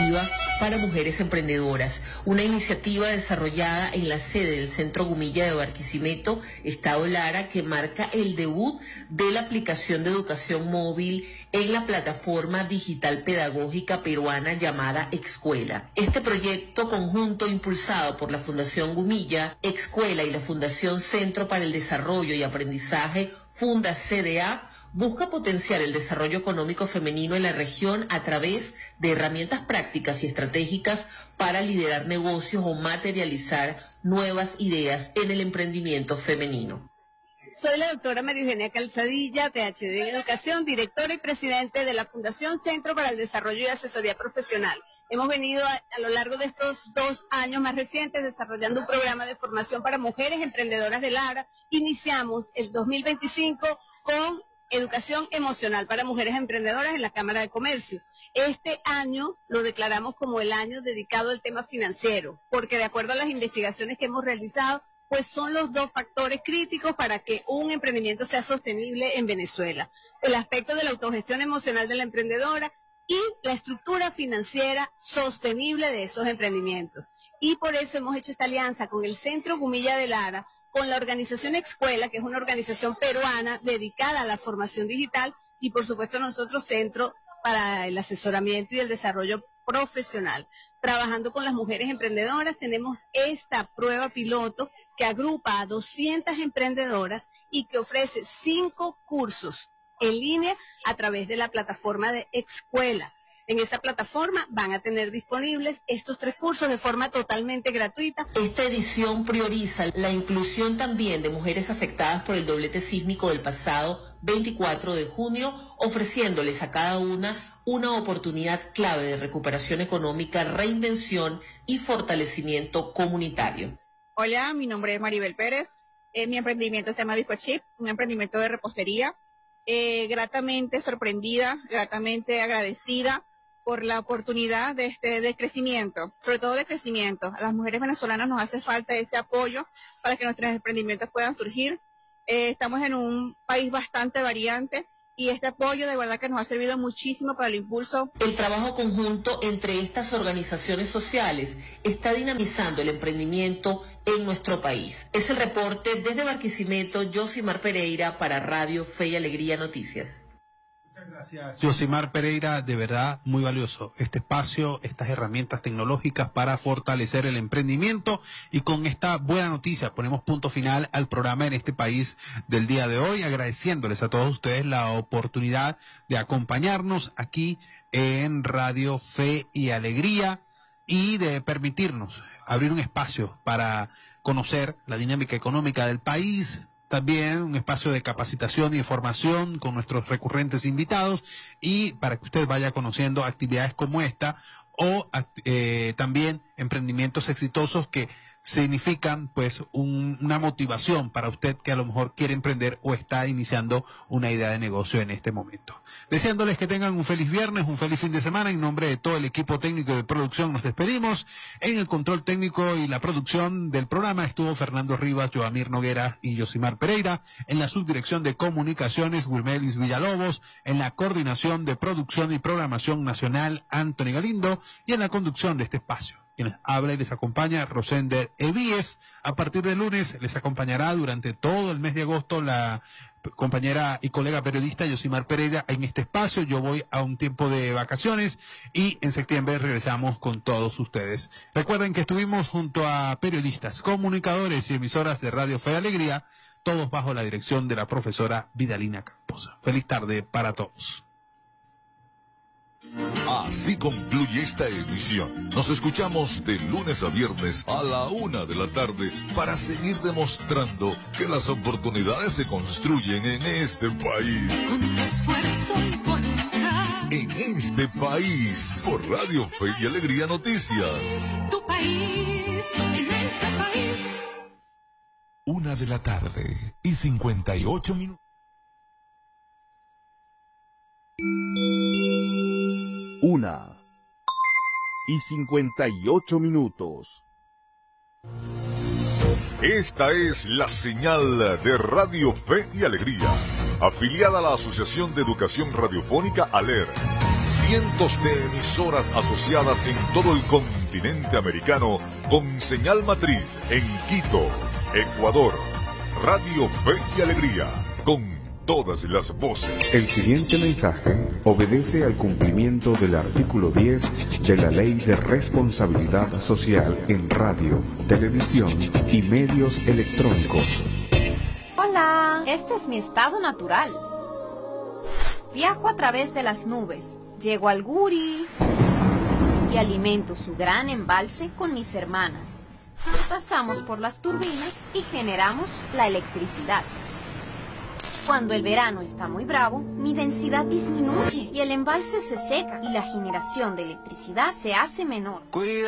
iniciativa para mujeres emprendedoras, una iniciativa desarrollada en la sede del Centro Gumilla de Barquisimeto, Estado Lara, que marca el debut de la aplicación de educación móvil en la plataforma digital pedagógica peruana llamada Excuela. Este proyecto conjunto impulsado por la Fundación Gumilla, Excuela y la Fundación Centro para el Desarrollo y Aprendizaje Funda CDA busca potenciar el desarrollo económico femenino en la región a través de herramientas prácticas y estratégicas para liderar negocios o materializar nuevas ideas en el emprendimiento femenino. Soy la doctora María Eugenia Calzadilla, PhD en Educación, directora y presidente de la Fundación Centro para el Desarrollo y Asesoría Profesional. Hemos venido a lo largo de estos 2 años más recientes desarrollando un programa de formación para mujeres emprendedoras de Lara. Iniciamos el 2025 con educación emocional para mujeres emprendedoras en la Cámara de Comercio. Este año lo declaramos como el año dedicado al tema financiero, porque de acuerdo a las investigaciones que hemos realizado, pues son los 2 factores críticos para que un emprendimiento sea sostenible en Venezuela. El aspecto de la autogestión emocional de la emprendedora y la estructura financiera sostenible de esos emprendimientos. Y por eso hemos hecho esta alianza con el Centro Gumilla de Lara, con la organización Excuela, que es una organización peruana dedicada a la formación digital, y por supuesto nosotros Centro para el asesoramiento y el desarrollo profesional. Trabajando con las mujeres emprendedoras, tenemos esta prueba piloto que agrupa a 200 emprendedoras y que ofrece 5 cursos en línea a través de la plataforma de Excuela. En esa plataforma van a tener disponibles estos 3 cursos de forma totalmente gratuita. Esta edición prioriza la inclusión también de mujeres afectadas por el doblete sísmico del pasado 24 de junio, ofreciéndoles a cada una oportunidad clave de recuperación económica, reinvención y fortalecimiento comunitario. Hola, mi nombre es Maribel Pérez. Mi emprendimiento se llama Bizcochip, un emprendimiento de repostería. Gratamente sorprendida, gratamente agradecida por la oportunidad de crecimiento, sobre todo de crecimiento. A las mujeres venezolanas nos hace falta ese apoyo para que nuestros emprendimientos puedan surgir. Estamos en un país bastante variante y este apoyo de verdad que nos ha servido muchísimo para el impulso. El trabajo conjunto entre estas organizaciones sociales está dinamizando el emprendimiento en nuestro país. Es el reporte desde Barquisimeto, Yosimar Pereira para Radio Fe y Alegría Noticias. Muchas gracias, Yosimar Pereira, de verdad muy valioso este espacio, estas herramientas tecnológicas para fortalecer el emprendimiento, y con esta buena noticia ponemos punto final al programa en este país del día de hoy, agradeciéndoles a todos ustedes la oportunidad de acompañarnos aquí en Radio Fe y Alegría y de permitirnos abrir un espacio para conocer la dinámica económica del país. También un espacio de capacitación y de formación con nuestros recurrentes invitados, y para que usted vaya conociendo actividades como esta o también emprendimientos exitosos que significan pues una motivación para usted que a lo mejor quiere emprender o está iniciando una idea de negocio en este momento. Deseándoles que tengan un feliz viernes, un feliz fin de semana. En nombre de todo el equipo técnico de producción nos despedimos. En el control técnico y la producción del programa estuvo Fernando Rivas, Joamir Noguera y Yosimar Pereira. En la subdirección de comunicaciones, Wilmelis Villalobos. En la coordinación de producción y programación nacional, Anthony Galindo. Y en la conducción de este espacio, quienes habla y les acompaña, Rosender Evíes. A partir del lunes les acompañará durante todo el mes de agosto la compañera y colega periodista Yosimar Pereira en este espacio. Yo voy a un tiempo de vacaciones y en septiembre regresamos con todos ustedes. Recuerden que estuvimos junto a periodistas, comunicadores y emisoras de Radio Fe y Alegría, todos bajo la dirección de la profesora Vidalina Campos. Feliz tarde para todos. Así concluye esta edición. Nos escuchamos de lunes a viernes a la 1 de la tarde para seguir demostrando que las oportunidades se construyen en este país. Con esfuerzo y voluntad. En este país, por Radio Fe y Alegría Noticias. Tu país, en este país. 1 de la tarde y 58 minutos. 1:58. Esta es la señal de Radio Fe y Alegría, afiliada a la Asociación de Educación Radiofónica ALER. Cientos de emisoras asociadas en todo el continente americano con señal matriz en Quito, Ecuador. Radio Fe y Alegría, con todas las voces. El siguiente mensaje obedece al cumplimiento del artículo 10 de la Ley de Responsabilidad Social en Radio, Televisión y Medios Electrónicos. Hola, este es mi estado natural. Viajo a través de las nubes, llego al Guri y alimento su gran embalse con mis hermanas. Pasamos por las turbinas y generamos la electricidad. Cuando el verano está muy bravo, mi densidad disminuye y el embalse se seca y la generación de electricidad se hace menor.